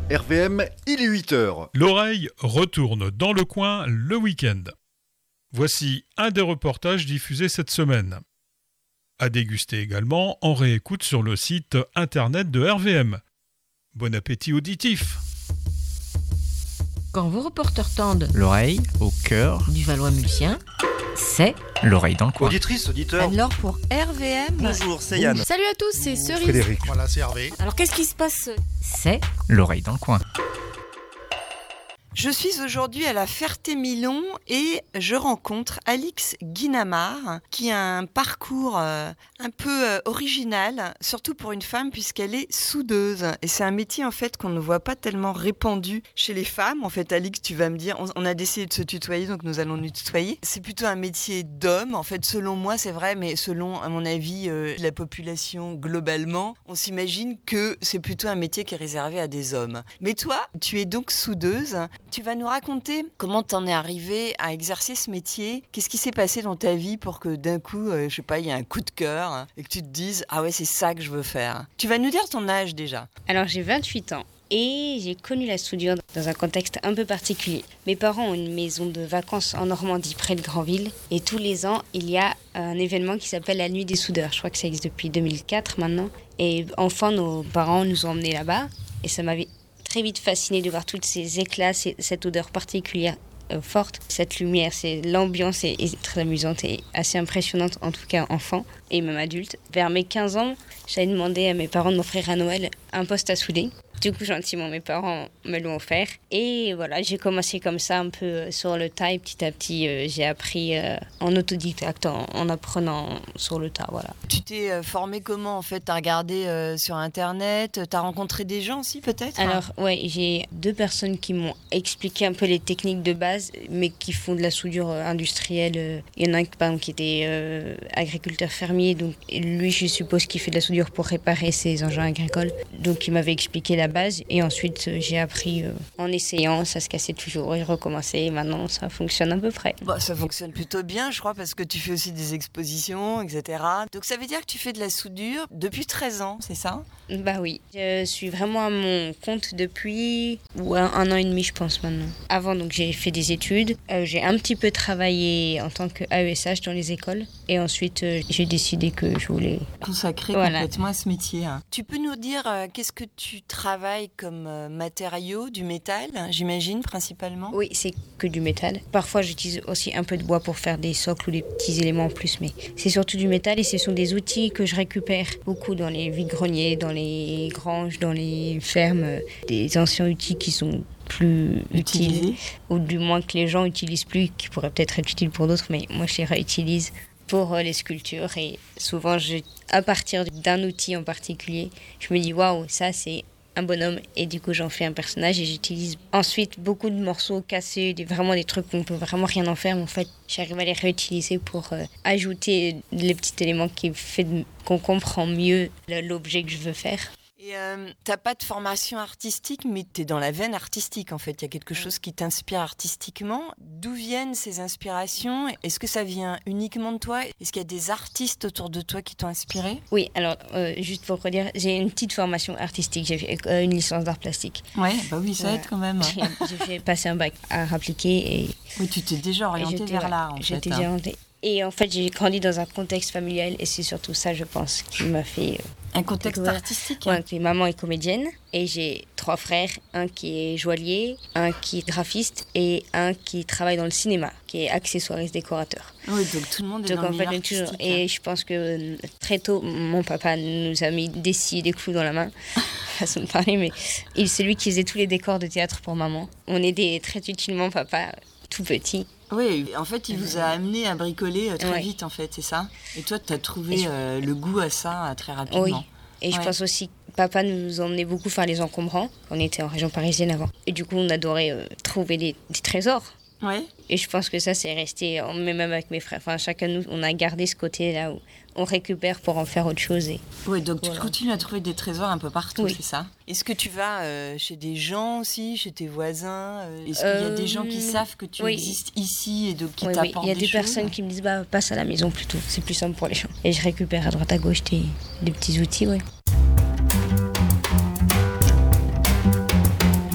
RVM, il est 8h. L'oreille retourne dans le coin le week-end. Voici un des reportages diffusés cette semaine. À déguster également en réécoute sur le site internet de RVM. Bon appétit auditif. Quand vos reporters tendent l'oreille au cœur du Valois-Mulsien, c'est l'oreille dans le coin. Auditrice, auditeur. alors pour RVM. Bonjour, c'est Yann. Salut à tous, c'est Cerise. Frédéric. Voilà, c'est Hervé. Alors qu'est-ce qui se passe? C'est L'oreille dans le coin. Je suis aujourd'hui à la Ferté-Milon et je rencontre Alix Guinamard qui a un parcours un peu original, surtout pour une femme puisqu'elle est soudeuse. Et c'est un métier en fait qu'on ne voit pas tellement répandu chez les femmes. En fait, Alix, tu vas me dire, on a décidé de se tutoyer, donc nous allons nous tutoyer. C'est plutôt un métier d'homme. En fait, selon moi, c'est vrai, mais selon, à mon avis, la population globalement, on s'imagine que c'est plutôt un métier qui est réservé à des hommes. Mais toi, tu es donc soudeuse. Tu vas nous raconter comment t'en es arrivée à exercer ce métier. Qu'est-ce qui s'est passé dans ta vie pour que d'un coup, je sais pas, il y a un coup de cœur et que tu te dises « Ah ouais, c'est ça que je veux faire ». Tu vas nous dire ton âge déjà. Alors j'ai 28 ans et j'ai connu la soudure dans un contexte un peu particulier. Mes parents ont une maison de vacances en Normandie près de Granville et tous les ans il y a un événement qui s'appelle la Nuit des soudeurs. Je crois que ça existe depuis 2004 maintenant. Et enfant, nos parents nous ont emmenés là-bas et ça m'avait très vite fascinée de voir tous ces éclats, cette odeur particulière forte. Cette lumière, l'ambiance est très amusante et assez impressionnante, en tout cas enfant et même adulte. Vers mes 15 ans, j'avais demandé à mes parents de m'offrir à Noël un poste à souder. Du coup, gentiment, mes parents me l'ont offert. Et voilà, j'ai commencé comme ça, un peu sur le tas. Et petit à petit, j'ai appris en autodidacte, en apprenant sur le tas, voilà. Tu t'es formée comment en fait? T'as regardé sur Internet? T'as rencontré des gens aussi peut-être? Alors, ouais, j'ai 2 personnes qui m'ont expliqué un peu les techniques de base, mais qui font de la soudure industrielle. Il y en a un par exemple, qui était agriculteur fermier. Donc, lui, je suppose qu'il fait de la soudure pour réparer ses engins agricoles. Donc, il m'avait expliqué la base et ensuite j'ai appris en essayant, ça se cassait toujours et je recommençais et maintenant ça fonctionne à peu près. Bah, ça fonctionne plutôt bien je crois parce que tu fais aussi des expositions etc. Donc ça veut dire que tu fais de la soudure depuis 13 ans, c'est ça? Bah oui, je suis vraiment à mon compte depuis un an et demi je pense maintenant. Avant donc j'ai fait des études, j'ai un petit peu travaillé en tant qu'AESH dans les écoles et ensuite j'ai décidé que je voulais consacrer complètement à ce métier. Tu peux nous dire qu'est-ce que tu travailles comme matériaux, du métal, j'imagine, principalement? Oui, c'est que du métal. Parfois, j'utilise aussi un peu de bois pour faire des socles ou des petits éléments en plus, mais c'est surtout du métal et ce sont des outils que je récupère beaucoup dans les vide-greniers, dans les granges, dans les fermes, des anciens outils qui sont plus utiles, ou du moins que les gens n'utilisent plus, qui pourraient peut-être être utiles pour d'autres, mais moi je les réutilise pour les sculptures et souvent, à partir d'un outil en particulier, je me dis waouh, ça c'est un bonhomme et du coup j'en fais un personnage et j'utilise ensuite beaucoup de morceaux cassés, vraiment des trucs qu'on peut vraiment rien en faire mais en fait j'arrive à les réutiliser pour ajouter les petits éléments qui fait qu'on comprend mieux l'objet que je veux faire. Et t'as pas de formation artistique, mais t'es dans la veine artistique en fait. Il y a quelque chose qui t'inspire artistiquement. D'où viennent ces inspirations? Est-ce que ça vient uniquement de toi? Est-ce qu'il y a des artistes autour de toi qui t'ont inspiré? Oui, alors juste pour redire, j'ai une petite formation artistique. J'ai fait une licence d'art plastique. Ouais, bah oui, ça aide quand même. J'ai fait passer un bac art appliqué et. Oui, tu t'es déjà orientée vers l'art en fait. J'étais déjà orientée. Et en fait, j'ai grandi dans un contexte familial et c'est surtout ça, je pense, qui m'a fait... un contexte artistique. Ouais, maman est comédienne et j'ai 3 frères, un qui est joaillier, un qui est graphiste et un qui travaille dans le cinéma, qui est accessoiriste décorateur. Oui, donc tout le monde est dans le milieu artistique. Et je pense que très tôt, mon papa nous a mis des scies et des clous dans la main, façon de parler, mais c'est lui qui faisait tous les décors de théâtre pour maman. On aidait très utilement papa, tout petit. Oui, en fait, il vous a amené à bricoler très vite, en fait, c'est ça? Et toi, tu as trouvé le goût à ça très rapidement. Oui, et je pense aussi que papa nous emmenait beaucoup faire les encombrants. On était en région parisienne avant. Et du coup, on adorait trouver des trésors. Ouais. Et je pense que ça, c'est resté, même avec mes frères. Enfin, chacun de nous, on a gardé ce côté-là où on récupère pour en faire autre chose. Oui, donc tu continues à trouver des trésors un peu partout, c'est ça? Est-ce que tu vas chez des gens aussi, chez tes voisins? Est-ce qu'il y a des gens qui savent que tu existes ici et donc qui t'apportent des choses? Il y a des personnes qui me disent passe à la maison plutôt, c'est plus simple pour les gens. Et je récupère à droite à gauche des petits outils,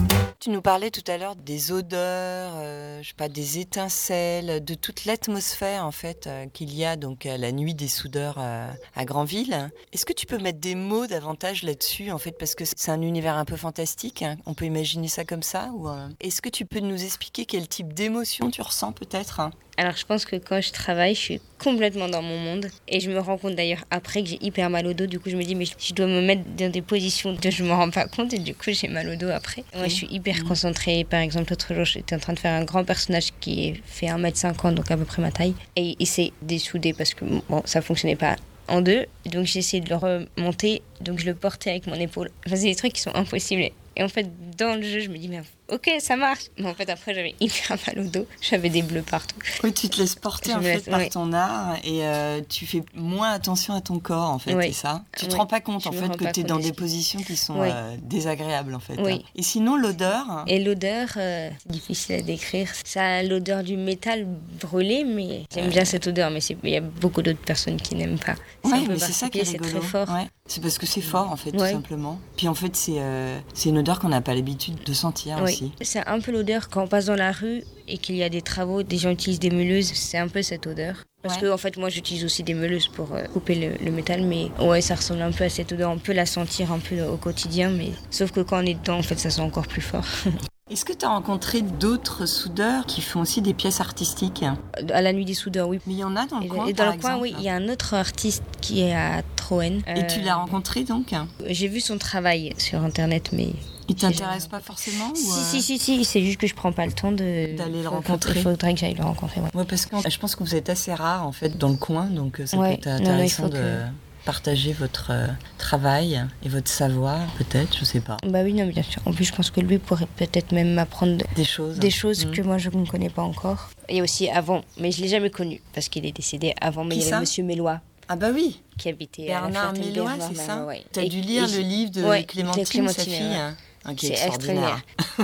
nous parlais tout à l'heure des odeurs, je sais pas, des étincelles, de toute l'atmosphère en fait qu'il y a donc à la nuit des soudeurs à Granville. Est-ce que tu peux mettre des mots davantage là-dessus en fait, parce que c'est un univers un peu fantastique, hein. On peut imaginer ça comme ça ou est-ce que tu peux nous expliquer quel type d'émotion tu ressens peut-être, hein? Alors je pense que quand je travaille, je suis complètement dans mon monde. Et je me rends compte d'ailleurs après que j'ai hyper mal au dos. Du coup, je me dis, mais je dois me mettre dans des positions dont je ne me rends pas compte. Et du coup, j'ai mal au dos après. Moi, je suis hyper concentrée. Par exemple, l'autre jour, j'étais en train de faire un grand personnage qui fait 1m50, donc à peu près ma taille. Et il s'est dessouder parce que bon, ça ne fonctionnait pas en deux. Donc j'ai essayé de le remonter. Donc je le portais avec mon épaule. Enfin, c'est des trucs qui sont impossibles. Et en fait, dans le jeu, je me dis, mais ok, ça marche. Mais en fait, après, j'avais hyper mal au dos. J'avais des bleus partout. Oui, tu te laisses porter par ton art et tu fais moins attention à ton corps, en fait, c'est ça? Tu te rends pas compte, en fait, que tu es dans des positions qui sont désagréables, en fait. Oui. Et sinon, l'odeur? Et l'odeur, c'est difficile à décrire. Ça a l'odeur du métal brûlé, mais j'aime bien cette odeur. Mais il y a beaucoup d'autres personnes qui n'aiment pas. Oui, mais c'est ça qui est c'est rigolo. très fort. Ouais. C'est parce que c'est fort, en fait, tout simplement. Puis, en fait, c'est une odeur qu'on n'a pas l'habitude de sentir aussi. C'est un peu l'odeur quand on passe dans la rue et qu'il y a des travaux, des gens utilisent des meuleuses, c'est un peu cette odeur. Parce que en fait, moi, j'utilise aussi des meuleuses pour couper le métal, mais ça ressemble un peu à cette odeur. On peut la sentir un peu au quotidien, mais sauf que quand on est dedans, en fait, ça sent encore plus fort. Est-ce que tu as rencontré d'autres soudeurs qui font aussi des pièces artistiques? À la nuit des soudeurs, oui. Mais il y en a dans le coin, et dans le coin, oui. Il y a un autre artiste qui est à Troen. Et tu l'as rencontré, donc? J'ai vu son travail sur Internet, mais... Il t'intéresse pas forcément ou Si, c'est juste que je prends pas le temps d'aller le rencontrer. Il faudrait que j'aille le rencontrer. Ouais, parce que je pense que vous êtes assez rare en fait dans le coin, donc ça peut être intéressant de partager votre travail et votre savoir, peut-être, je sais pas. Bah oui, non, bien sûr. En plus, je pense que lui pourrait peut-être même m'apprendre des choses que moi je ne connais pas encore. Et aussi avant, mais je l'ai jamais connu parce qu'il est décédé avant. Mais il y avait Monsieur Mélois. Ah bah oui. Qui habitait Bernard Mélois, c'est ça. T'as dû lire le livre de Clémentine, sa fille. C'est extraordinaire.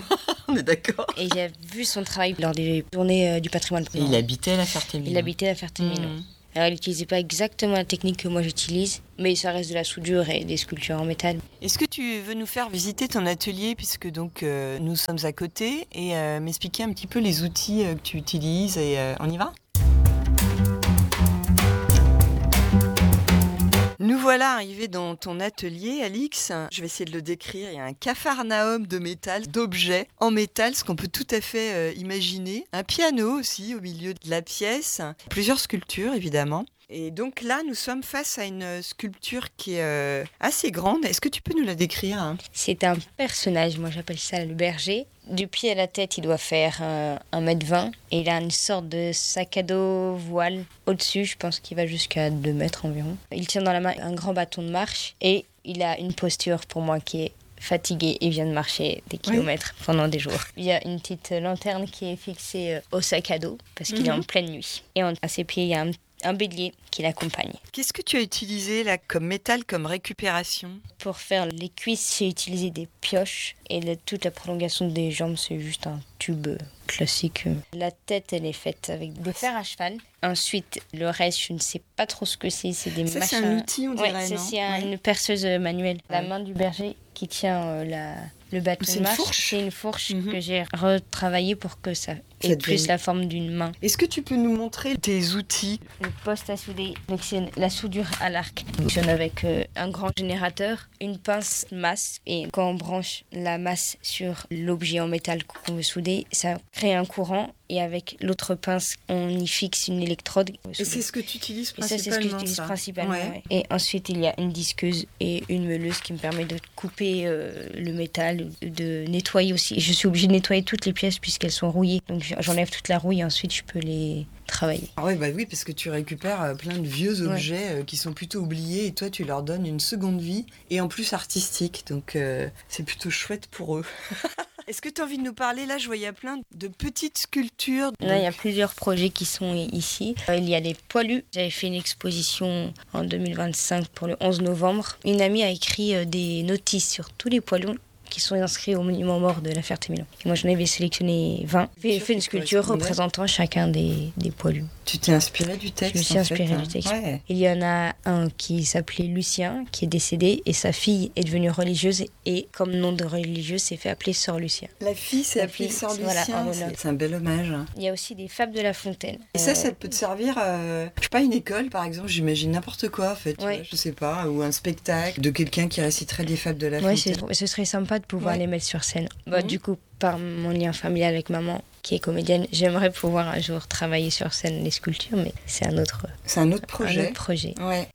On est d'accord. Et j'ai vu son travail lors des journées du patrimoine. Et il habitait à la Ferté-Milon. Il habitait à la Ferté-Milon. Alors, il n'utilisait pas exactement la technique que moi j'utilise, mais ça reste de la soudure et des sculptures en métal. Est-ce que tu veux nous faire visiter ton atelier, puisque donc nous sommes à côté, et m'expliquer un petit peu les outils que tu utilises, et on y va ? Nous voilà arrivés dans ton atelier, Alix. Je vais essayer de le décrire. Il y a un capharnaüm de métal, d'objets en métal, ce qu'on peut tout à fait imaginer. Un piano aussi au milieu de la pièce. Plusieurs sculptures, évidemment. Et donc là, nous sommes face à une sculpture qui est assez grande. Est-ce que tu peux nous la décrire, hein ? C'est un personnage, moi j'appelle ça le berger. Du pied à la tête, il doit faire 1m20. Et il a une sorte de sac à dos voile au-dessus, je pense qu'il va jusqu'à 2 mètres environ. Il tient dans la main un grand bâton de marche et il a une posture pour moi qui est fatigué et vient de marcher des kilomètres pendant des jours. Il y a une petite lanterne qui est fixée au sac à dos parce qu'il est en pleine nuit. Et à ses pieds, il y a un bélier qui l'accompagne. Qu'est-ce que tu as utilisé là comme métal, comme récupération ? Pour faire les cuisses, j'ai utilisé des pioches et toute la prolongation des jambes, c'est juste un tube classique. La tête, elle est faite avec des fers à cheval. Ensuite, le reste, je ne sais pas trop ce que c'est. C'est des machins. C'est un outil, on dirait, non ? C'est une perceuse manuelle. La main du berger qui tient le bâton de marche. C'est une fourche que j'ai retravaillée pour que ça ait plus la forme d'une main. Est-ce que tu peux nous montrer tes outils ? Le poste à souder, donc c'est la soudure à l'arc. On fonctionne avec un grand générateur, une pince masse, et quand on branche la masse sur l'objet en métal qu'on veut souder, ça crée un courant. Et avec l'autre pince, on y fixe une électrode. Et c'est ce que tu utilises principalement, c'est ce que j'utilise principalement. Ouais. Et ensuite, il y a une disqueuse et une meuleuse qui me permet de couper le métal, de nettoyer aussi. Je suis obligée de nettoyer toutes les pièces puisqu'elles sont rouillées. Donc j'enlève toute la rouille et ensuite je peux les travailler. Ah ouais, bah oui, parce que tu récupères plein de vieux objets qui sont plutôt oubliés et toi, tu leur donnes une seconde vie et en plus artistique. Donc c'est plutôt chouette pour eux. Est-ce que tu as envie de nous parler ? Là, je vois, il y a plein de petites sculptures. Là, il y a plusieurs projets qui sont ici. Il y a les poilus. J'avais fait une exposition en 2025 pour le 11 novembre. Une amie a écrit des notices sur tous les poilus qui sont inscrits au monument mort de la Ferté-Milon. Et moi, j'en avais sélectionné 20. J'ai fait une sculpture représentant chacun des poilus. Tu t'es inspiré du texte? Je me suis inspirée du texte. Ouais. Il y en a un qui s'appelait Lucien, qui est décédé, et sa fille est devenue religieuse, et comme nom de religieuse, s'est fait appeler Sœur Lucien. La fille s'est La appelée fille, Sœur voilà, Lucien. en honneur. C'est un bel hommage. Il y a aussi des fables de La Fontaine. Et ça peut te servir, je sais pas, une école par exemple, j'imagine n'importe quoi en fait, tu Ouais. vois, je sais pas, ou un spectacle de quelqu'un qui réciterait des fables de La Ouais, Fontaine. ce serait sympa de pouvoir Ouais. les mettre sur scène. Mhm. Du coup, par mon lien familial avec maman, qui est comédienne, j'aimerais pouvoir un jour travailler sur scène les sculptures, mais c'est un autre projet. projet. Ouais.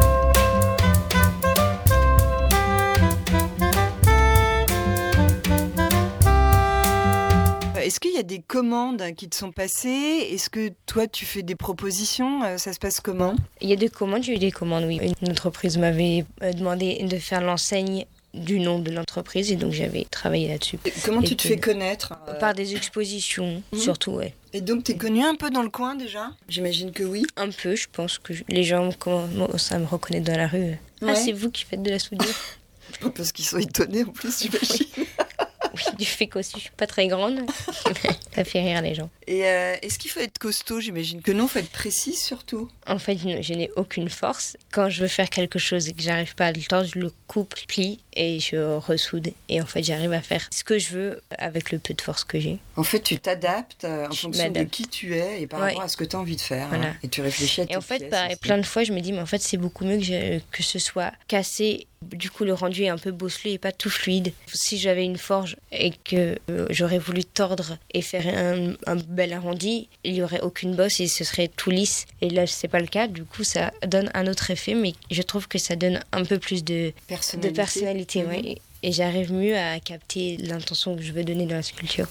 Est-ce qu'il y a des commandes qui te sont passées? Est-ce que toi tu fais des propositions? Ça se passe comment? Il y a des commandes, j'ai eu des commandes, oui. Une entreprise m'avait demandé de faire l'enseigne du nom de l'entreprise, et donc j'avais travaillé là-dessus. Comment Et tu te puis, fais connaître? Par des expositions, surtout, ouais. Et donc t'es connue un peu dans le coin déjà? J'imagine que oui. Un peu, je pense que les gens commencent à me reconnaître dans la rue. Ouais. Ah, c'est vous qui faites de la soudure? Parce qu'ils sont étonnés en plus, j'imagine. Oui, du fait qu'aussi je suis pas très grande. Ça fait rire les gens. Et est-ce qu'il faut être costaud? J'imagine que non, il faut être précise surtout. En fait, je n'ai aucune force. Quand je veux faire quelque chose et que j'arrive pas à le temps, je le coupe, plie et je ressoude. Et en fait, j'arrive à faire ce que je veux avec le peu de force que j'ai. En fait, tu t'adaptes en Je fonction de m'adapte. qui tu es et par Ouais. rapport à ce que tu as envie de faire. Voilà. Hein. Et tu réfléchis à tes Et en fait, pièces pareil, aussi. plein de fois, je me dis, mais en fait, c'est beaucoup mieux que ce soit cassé. Du coup, le rendu est un peu bosselé et pas tout fluide. Si j'avais une forge et que j'aurais voulu tordre et faire un bel arrondi, il n'y aurait aucune bosse et ce serait tout lisse. Et là, c'est pas le cas. Du coup, ça donne un autre effet, mais je trouve que ça donne un peu plus de personnalité. Mhm. Ouais. Et j'arrive mieux à capter l'intention que je veux donner dans la sculpture.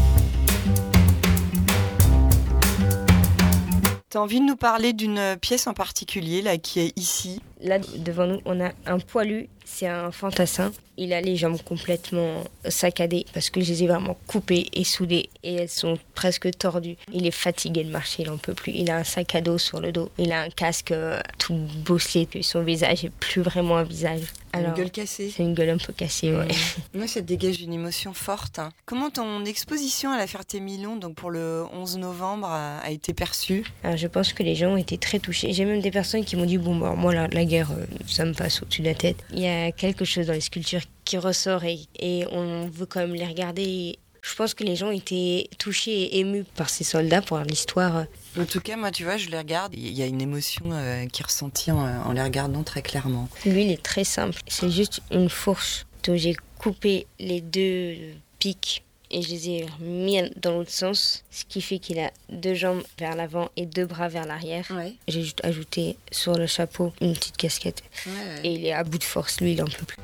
Tu as envie de nous parler d'une pièce en particulier là, qui est ici? Là, devant nous, on a un poilu. C'est un fantassin. Il a les jambes complètement saccadées parce que je les ai vraiment coupées et soudées et elles sont presque tordues. Il est fatigué de marcher, il n'en peut plus. Il a un sac à dos sur le dos. Il a un casque tout bosselé. Son visage n'est plus vraiment un visage. Une gueule cassée. C'est une gueule un peu cassée, ouais. Moi, ça te dégage une émotion forte. Hein. Comment ton exposition à la Ferté-Milon, donc pour le 11 novembre, a été perçue? Alors, je pense que les gens ont été très touchés. J'ai même des personnes qui m'ont dit, bon, bah, moi, la guerre, ça me passe au-dessus de la tête. Il y a quelque chose dans les sculptures qui ressort et on veut quand même les regarder. Je pense que les gens étaient touchés et émus par ces soldats, pour l'histoire. En tout cas, moi, tu vois, je les regarde. Il y a une émotion qui est ressentie en les regardant très clairement. Lui, il est très simple. C'est juste une fourche dont j'ai coupé les deux pics et je les ai mis dans l'autre sens, ce qui fait qu'il a 2 jambes vers l'avant et 2 bras vers l'arrière. Ouais. J'ai juste ajouté sur le chapeau une petite casquette. Ouais. Et il est à bout de force, lui, il en peut plus.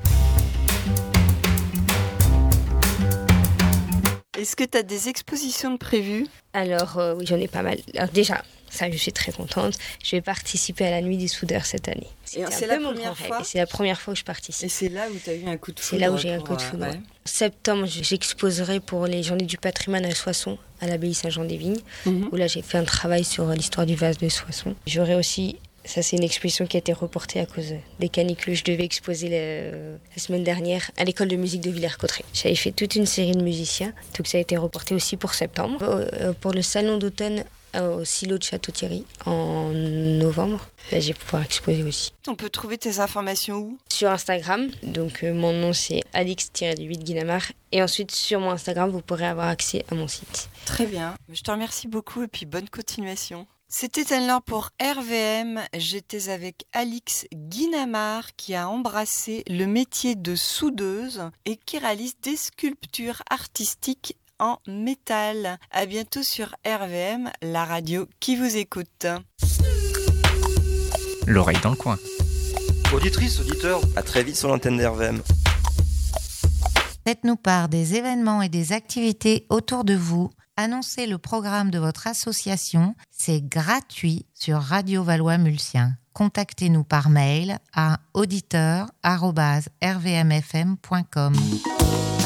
Est-ce que tu as des expositions de prévues? Alors, oui, j'en ai pas mal. Alors, déjà, ça, je suis très contente. Je vais participer à la Nuit des soudeurs cette année. c'est un la peu mon première grand fois rêve. Et c'est la première fois que je participe. Et c'est là où tu as eu un coup de foudre? C'est là où j'ai un coup de pour, foudre. ouais. En septembre, j'exposerai pour les Journées du patrimoine à Soissons, à l'abbaye Saint-Jean-des-Vignes, Mhm. où là j'ai fait un travail sur l'histoire du vase de Soissons. J'aurai aussi, ça c'est une exposition qui a été reportée à cause des canicules. Je devais exposer la semaine dernière à l'école de musique de Villers-Cotterêts. J'avais fait toute une série de musiciens, donc ça a été reporté aussi pour septembre. Pour le salon d'automne au silo de Château-Thierry en novembre, là je vais pouvoir exposer aussi. On peut trouver tes informations où? Sur Instagram, donc mon nom c'est Alix-8 Guinamar. Et ensuite sur mon Instagram, vous pourrez avoir accès à mon site. Très bien. Je te remercie beaucoup et puis bonne continuation. C'était Anne-Laure pour RVM. J'étais avec Alix Guinamar qui a embrassé le métier de soudeuse et qui réalise des sculptures artistiques en métal. À bientôt sur RVM, la radio qui vous écoute. L'oreille dans le coin. Auditrice, auditeur, à très vite sur l'antenne d'RVM. Faites-nous part des événements et des activités autour de vous. Annoncez le programme de votre association. C'est gratuit sur Radio Valois-Mulsien. Contactez-nous par mail à auditeur@rvmfm.com.